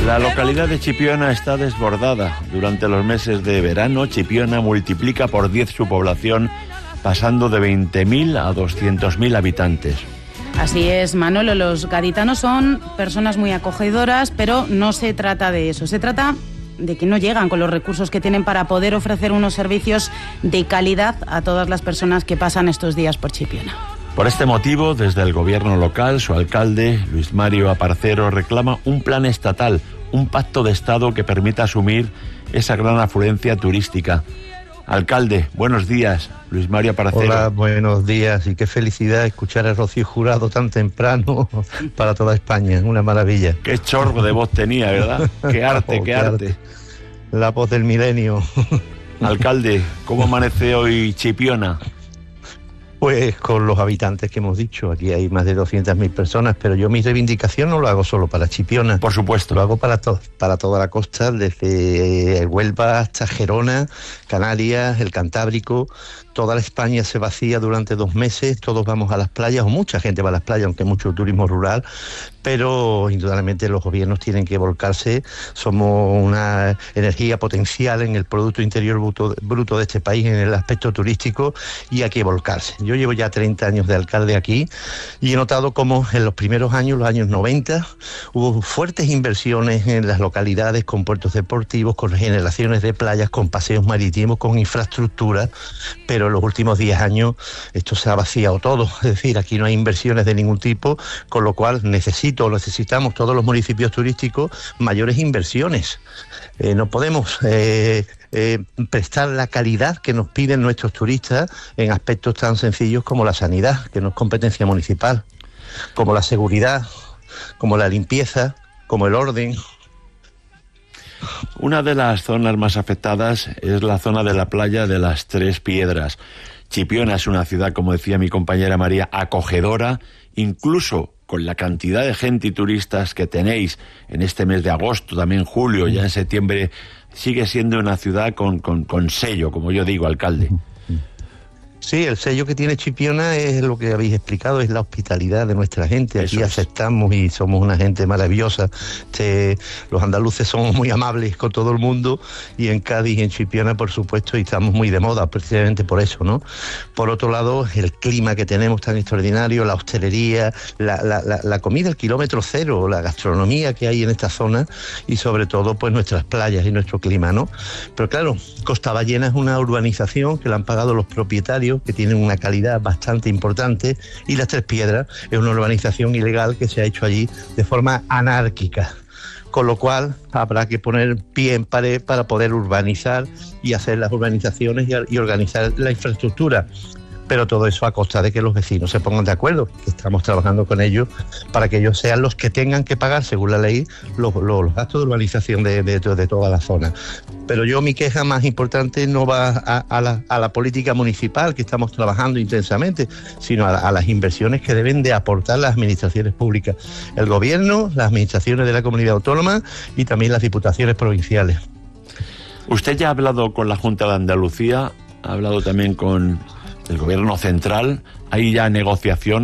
La localidad de Chipiona está desbordada. Durante los meses de verano, Chipiona multiplica por 10 su población, pasando de 20.000 a 200.000 habitantes. Así es, Manolo, los gaditanos son personas muy acogedoras, pero no se trata de eso, se trata de que no llegan con los recursos que tienen para poder ofrecer unos servicios de calidad a todas las personas que pasan estos días por Chipiona. Por este motivo, desde el gobierno local, su alcalde, Luis Mario Aparcero, reclama un plan estatal, un pacto de Estado que permita asumir esa gran afluencia turística. Alcalde, buenos días, Luis Mario Aparcero. Hola, buenos días, y qué felicidad escuchar a Rocío Jurado tan temprano para toda España, una maravilla. Qué chorro de voz tenía, ¿verdad? Qué arte, qué arte. La voz del milenio. Alcalde, ¿cómo amanece hoy Chipiona? Pues con los habitantes que hemos dicho, aquí hay más de 200.000 personas, pero yo mi reivindicación no lo hago solo para Chipiona. Por supuesto. Lo hago para toda la costa, desde Huelva hasta Gerona, Canarias, el Cantábrico. Toda la España se vacía durante 2 meses, todos vamos a las playas, o mucha gente va a las playas, aunque hay mucho turismo rural, pero indudablemente los gobiernos tienen que volcarse. Somos una energía potencial en el Producto Interior Bruto de este país, en el aspecto turístico, y hay que volcarse. Yo llevo ya 30 años de alcalde aquí y he notado cómo en los primeros años, los años 90, hubo fuertes inversiones en las localidades, con puertos deportivos, con regeneraciones de playas, con paseos marítimos, con infraestructura, pero en los últimos 10 años esto se ha vaciado todo. Es decir, aquí no hay inversiones de ningún tipo, con lo cual necesitamos todos los municipios turísticos mayores inversiones. No podemos prestar la calidad que nos piden nuestros turistas en aspectos tan sencillos como la sanidad, que no es competencia municipal, como la seguridad, como la limpieza, como el orden. Una de las zonas más afectadas es la zona de la playa de las Tres Piedras. Chipiona es una ciudad, como decía mi compañera María, acogedora, incluso con la cantidad de gente y turistas que tenéis en este mes de agosto, también julio, ya en septiembre, sigue siendo una ciudad con sello, como yo digo, alcalde. Sí, el sello que tiene Chipiona es lo que habéis explicado, es la hospitalidad de nuestra gente. Aquí aceptamos y somos una gente maravillosa. Los andaluces somos muy amables con todo el mundo, y en Cádiz y en Chipiona, por supuesto, y estamos muy de moda, precisamente por eso, ¿no? Por otro lado, el clima que tenemos tan extraordinario, la hostelería, la comida al kilómetro cero, la gastronomía que hay en esta zona, y sobre todo, pues nuestras playas y nuestro clima, ¿no? Pero claro, Costa Ballena es una urbanización que la han pagado los propietarios, que tienen una calidad bastante importante, y las Tres Piedras es una urbanización ilegal que se ha hecho allí de forma anárquica, con lo cual habrá que poner pie en pared para poder urbanizar y hacer las urbanizaciones y organizar la infraestructura. Pero todo eso a costa de que los vecinos se pongan de acuerdo, que estamos trabajando con ellos para que ellos sean los que tengan que pagar, según la ley, los gastos de urbanización de toda la zona. Pero mi queja más importante no va a la política municipal, que estamos trabajando intensamente, sino a las inversiones que deben de aportar las administraciones públicas, el gobierno, las administraciones de la comunidad autónoma y también las diputaciones provinciales. Usted ya ha hablado con la Junta de Andalucía, ha hablado también con el gobierno central. ¿Hay ya negociación